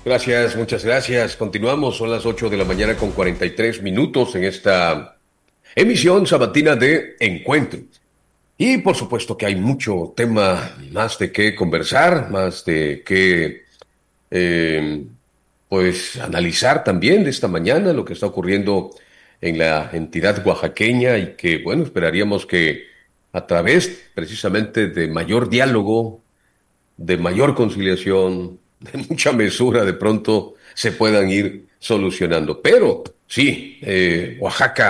Gracias, muchas gracias. Continuamos, son las 8 de la mañana con 43 minutos en esta emisión sabatina de Encuentro. Y por supuesto que hay mucho tema más de qué conversar, más de qué, eh, pues, analizar también de esta mañana lo que está ocurriendo en la entidad oaxaqueña y que, bueno, esperaríamos que a través precisamente de mayor diálogo, de mayor conciliación, de mucha mesura, de pronto se puedan ir solucionando. Pero sí, Oaxaca